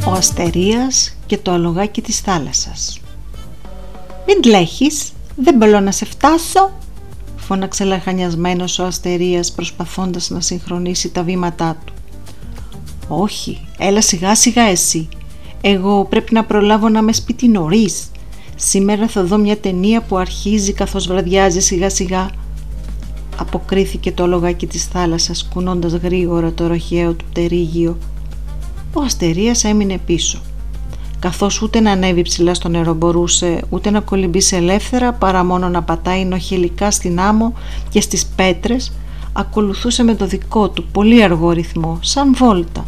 Ο Αστερίας και το αλογάκι της θάλασσας. «Μην τρέχεις, δεν μπορώ να σε φτάσω», φώναξε λαχανιασμένος ο Αστερίας, προσπαθώντας να συγχρονίσει τα βήματά του. «Όχι, έλα σιγά σιγά εσύ. Εγώ πρέπει να προλάβω να είμαι σπίτι νωρίς. Σήμερα θα δω μια ταινία που αρχίζει καθώς βραδιάζει σιγά σιγά», αποκρίθηκε το αλογάκι της θάλασσας, κουνώντας γρήγορα το ροχαίο του πτερίγιο. Ο Αστερίας έμεινε πίσω, καθώς ούτε να ανέβει ψηλά στο νερό μπορούσε, ούτε να κολυμπήσει ελεύθερα, παρά μόνο να πατάει νοχελικά στην άμμο και στις πέτρες. Ακολουθούσε με το δικό του πολύ αργό ρυθμό, σαν βόλτα.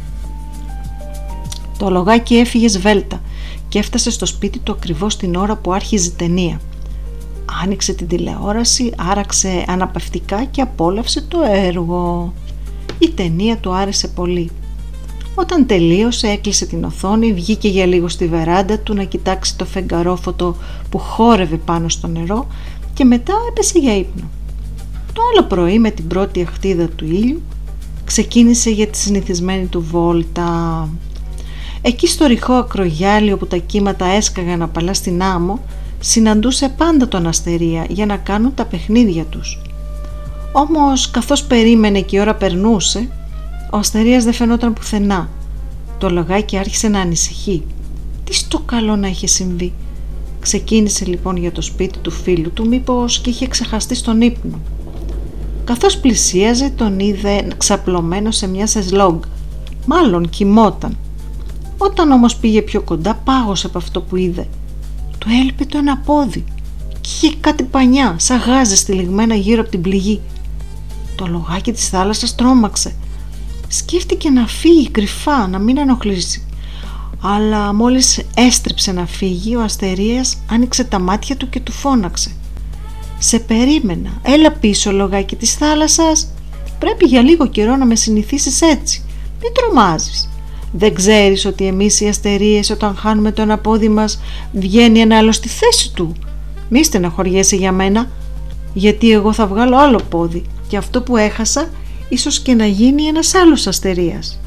Το αλογάκι έφυγε σβέλτα και έφτασε στο σπίτι του ακριβώς την ώρα που άρχιζε η ταινία. Άνοιξε την τηλεόραση, άραξε αναπαυτικά και απόλαυσε το έργο. Η ταινία του άρεσε πολύ. Όταν τελείωσε, έκλεισε την οθόνη, βγήκε για λίγο στη βεράντα του να κοιτάξει το φεγγαρόφωτο που χόρευε πάνω στο νερό και μετά έπεσε για ύπνο. Το άλλο πρωί, με την πρώτη αχτίδα του ήλιου, ξεκίνησε για τη συνηθισμένη του βόλτα. Εκεί στο ρηχό ακρογιάλι, όπου τα κύματα έσκαγαν απαλά στην άμμο, συναντούσε πάντα τον Αστερία για να κάνουν τα παιχνίδια τους. Όμως καθώς περίμενε και η ώρα περνούσε, ο Αστερίας δεν φαινόταν πουθενά. Το αλογάκι άρχισε να ανησυχεί. Τι στο καλό να είχε συμβεί? Ξεκίνησε λοιπόν για το σπίτι του φίλου του, μήπως και είχε ξεχαστεί στον ύπνο. Καθώς πλησίαζε, τον είδε ξαπλωμένο σε μια σεζλόγκ. Μάλλον κοιμόταν. Όταν όμως πήγε πιο κοντά, πάγωσε από αυτό που είδε. Του έλειπε το ένα πόδι και είχε κάτι πανιά, σαν γάζες τυλιγμένα γύρω από την πληγή. Το αλογάκι της θάλασσας τρόμαξε. Σκέφτηκε να φύγει κρυφά, να μην ενοχλήσει. Αλλά μόλις έστριψε να φύγει, ο Αστερίας άνοιξε τα μάτια του και του φώναξε. «Σε περίμενα, έλα πίσω αλογάκι της θάλασσας. Πρέπει για λίγο καιρό να με συνηθίσεις έτσι. Μην τρομάζεις. Δεν ξέρεις ότι εμείς οι αστερίες, όταν χάνουμε το ένα πόδι μας, βγαίνει ένα άλλο στη θέση του? Μη στεναχωριέσαι για μένα, γιατί εγώ θα βγάλω άλλο πόδι και αυτό που έχασα ίσως και να γίνει ένας άλλος Αστερίας».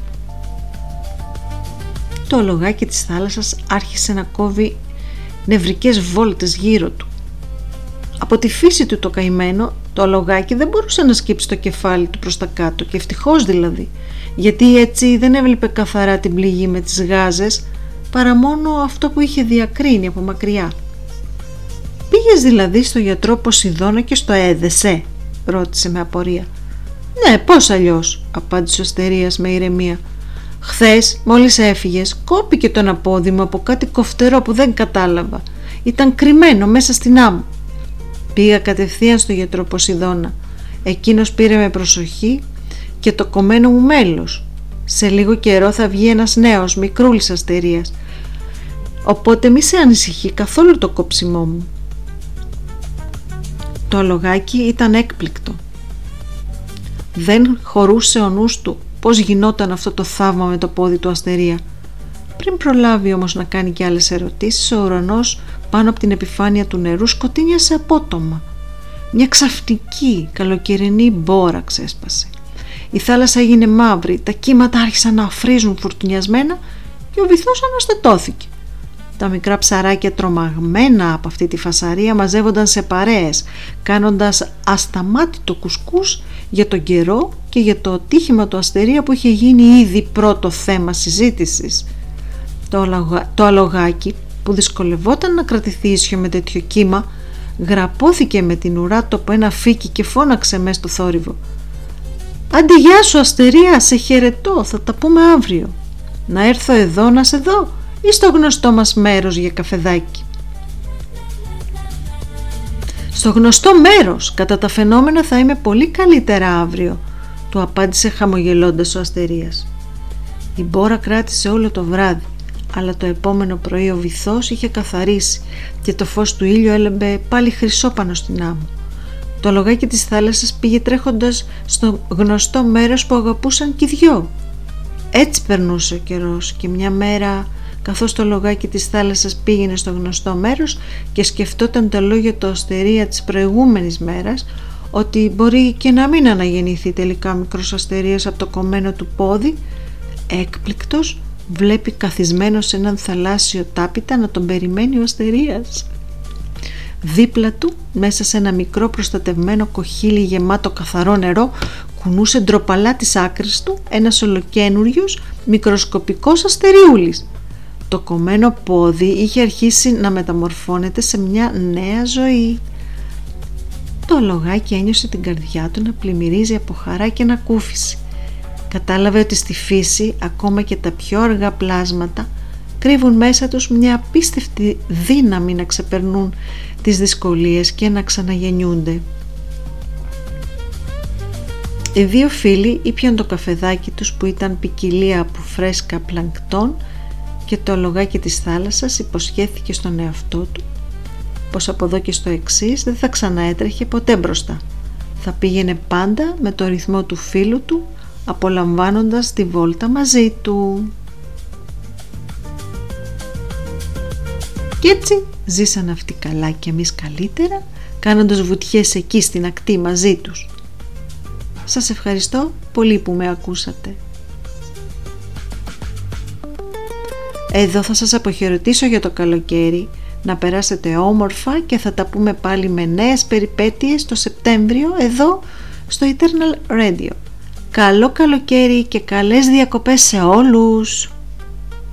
Το αλογάκι της θάλασσας άρχισε να κόβει νευρικές βόλτες γύρω του. Από τη φύση του το καημένο, το αλογάκι δεν μπορούσε να σκύψει το κεφάλι του προς τα κάτω, και ευτυχώς δηλαδή, γιατί έτσι δεν έβλεπε καθαρά την πληγή με τις γάζες, παρά μόνο αυτό που είχε διακρίνει από μακριά. «Πήγες δηλαδή στο γιατρό Ποσειδώνα και στο έδεσε?» ρώτησε με απορία. «Ναι, πώς αλλιώς?» απάντησε ο Αστερίας με ηρεμία. «Χθες, μόλις έφυγες, κόπηκε το ένα πόδι μου από κάτι κοφτερό που δεν κατάλαβα. Ήταν κρυμμένο μέσα στην άμμο. Πήγα κατευθείαν στο γιατρό Ποσειδώνα. Εκείνος πήρε με προσοχή και το κομμένο μου μέλος. Σε λίγο καιρό θα βγει ένας νέος, μικρούλης Αστερίας. Οπότε μη σε ανησυχεί καθόλου το κόψιμό μου». Το αλογάκι ήταν έκπληκτο. Δεν χωρούσε ο νους του πώς γινόταν αυτό το θαύμα με το πόδι του Αστερία. Πριν προλάβει όμως να κάνει και άλλες ερωτήσεις, ο ουρανός πάνω από την επιφάνεια του νερού σκοτίνιασε απότομα. Μια ξαφνική καλοκαιρινή μπόρα ξέσπασε. Η θάλασσα έγινε μαύρη, τα κύματα άρχισαν να αφρίζουν φουρτουνιασμένα και ο βυθός αναστατώθηκε. Τα μικρά ψαράκια, τρομαγμένα από αυτή τη φασαρία, μαζεύονταν σε παρέες, κάνοντας ασταμάτητο κουσκούς για τον καιρό και για το ατύχημα του Αστερία που είχε γίνει ήδη πρώτο θέμα συζήτησης. Το αλογάκι, που δυσκολευόταν να κρατηθεί ίσιο με τέτοιο κύμα, γραπώθηκε με την ουρά του από ένα φύκι και φώναξε μες στο θόρυβο. «Άντε γεια σου Αστερία, σε χαιρετώ, θα τα πούμε αύριο. Να έρθω εδώ να σε δω ή στο γνωστό μας μέρος για καφεδάκι?» «Στο γνωστό μέρος, κατά τα φαινόμενα θα είμαι πολύ καλύτερα αύριο», του απάντησε χαμογελώντας ο Αστερίας. Η μπόρα κράτησε όλο το βράδυ, αλλά το επόμενο πρωί ο βυθός είχε καθαρίσει και το φως του ήλιου έλεμπε πάλι χρυσό πάνω στην άμμο. Το αλογάκι της θάλασσας πήγε τρέχοντας στο γνωστό μέρος που αγαπούσαν κι οι δυο. Έτσι περνούσε ο καιρός και μια μέρα, καθώς το αλογάκι της θάλασσας πήγαινε στο γνωστό μέρος και σκεφτόταν τα λόγια του Αστερία της προηγούμενης μέρας, ότι μπορεί και να μην αναγεννηθεί τελικά μικρός Αστερίας από το κομμένο του πόδι, έκπληκτος βλέπει καθισμένο σε έναν θαλάσσιο τάπητα να τον περιμένει ο Αστερίας. Δίπλα του, μέσα σε ένα μικρό προστατευμένο κοχύλι γεμάτο καθαρό νερό, κουνούσε ντροπαλά τις άκρες του ένας ολοκαίνουριος μικροσκοπικός αστεριούλης. Το κομμένο πόδι είχε αρχίσει να μεταμορφώνεται σε μια νέα ζωή. Το λογάκι ένιωσε την καρδιά του να πλημμυρίζει από χαρά και ανακούφιση. Κατάλαβε ότι στη φύση ακόμα και τα πιο αργά πλάσματα κρύβουν μέσα τους μια απίστευτη δύναμη να ξεπερνούν τις δυσκολίες και να ξαναγεννιούνται. Οι δύο φίλοι ήπιαν το καφεδάκι τους που ήταν ποικιλία από φρέσκα πλανκτόν και το λογάκι της θάλασσας υποσχέθηκε στον εαυτό του πως από εδώ και στο εξής δεν θα ξαναέτρεχε ποτέ μπροστά. Θα πήγαινε πάντα με το ρυθμό του φίλου του, απολαμβάνοντας τη βόλτα μαζί του. Κι έτσι ζήσαν αυτοί καλά και εμείς καλύτερα, κάνοντας βουτιές εκεί στην ακτή μαζί τους. Σας ευχαριστώ πολύ που με ακούσατε. Εδώ θα σας αποχαιρετήσω για το καλοκαίρι. Να περάσετε όμορφα και θα τα πούμε πάλι με νέες περιπέτειες το Σεπτέμβριο εδώ στο Eternal Radio. Καλό καλοκαίρι και καλές διακοπές σε όλους!